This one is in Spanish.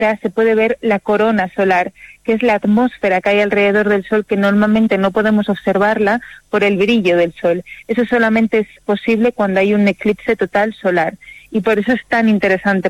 se puede ver la corona solar, que es la atmósfera que hay alrededor del Sol, que normalmente no podemos observarla por el brillo del Sol. Eso solamente es posible cuando hay un eclipse total solar, y por eso es tan interesante